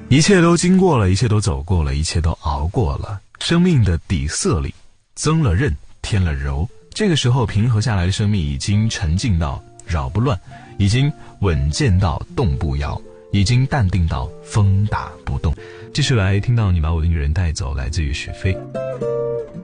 一切都经过了，一切都走过了，一切都熬过了，生命的底色里增了韧，添了柔。这个时候平和下来的生命已经沉静到扰不乱，已经稳健到动不摇，已经淡定到风打不动。继续来听到你把我的女人带走，来自于许飞。